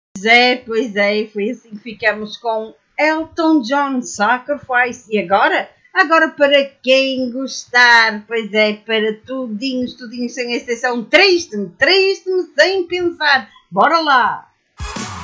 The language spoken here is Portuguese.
Pois é, foi assim que ficamos com Elton John Sacrifice. E agora? Agora para quem gostar, pois é, para tudinhos, tudinhos sem exceção, triste-me sem pensar. Bora lá!